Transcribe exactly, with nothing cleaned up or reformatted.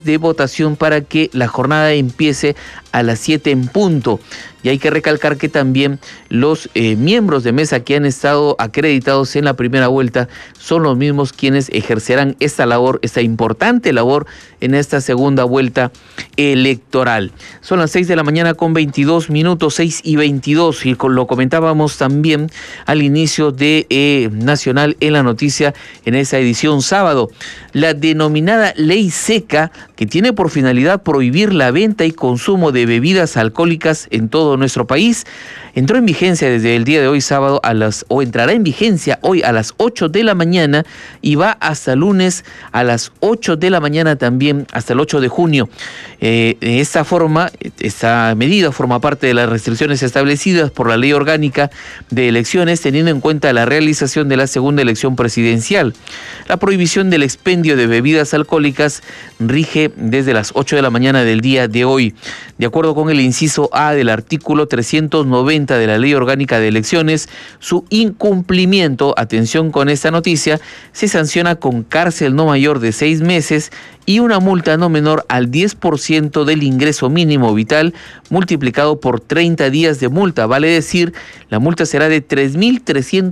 de votación para que la jornada empiece a las siete en punto. Y hay que recalcar que también los eh, miembros de mesa que han estado acreditados en la primera vuelta son los mismos quienes ejercerán esta labor, esta importante labor en esta segunda vuelta electoral. Son las seis de la mañana con veintidós minutos, seis y veintidós, y lo comentábamos también al inicio de eh, Nacional en la noticia en esa edición sábado. La denominada ley seca, que tiene por finalidad prohibir la venta y consumo de bebidas alcohólicas en todo nuestro país, entró en vigencia desde el día de hoy sábado a las, o entrará en vigencia hoy a las ocho de la mañana y va hasta lunes a las ocho de la mañana también hasta el ocho de junio. Eh, de esta forma, esta medida forma parte de las restricciones establecidas por la Ley Orgánica de Elecciones, teniendo en cuenta la realización de la segunda elección presidencial. La prohibición del expendio de bebidas alcohólicas rige desde las ocho de la mañana del día de hoy. De acuerdo con el inciso A del artículo trescientos noventa de la Ley Orgánica de Elecciones, su incumplimiento, atención con esta noticia, se sanciona con cárcel no mayor de seis meses y una multa no menor al diez por ciento del ingreso mínimo vital multiplicado por treinta días de multa. Vale decir, la multa será de tres mil trescientos